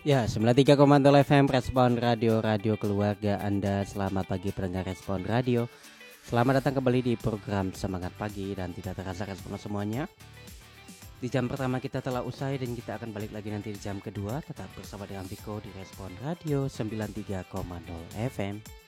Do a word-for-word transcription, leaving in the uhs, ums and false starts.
Ya, sembilan puluh tiga koma nol F M Respon Radio, radio keluarga Anda. Selamat pagi pendengar Respon Radio. Selamat datang kembali di program Semangat Pagi dan tidak terasa respon semuanya. Di jam pertama kita telah usai dan kita akan balik lagi nanti di jam kedua. Tetap bersama dengan Viko di Respon Radio sembilan puluh tiga koma nol F M.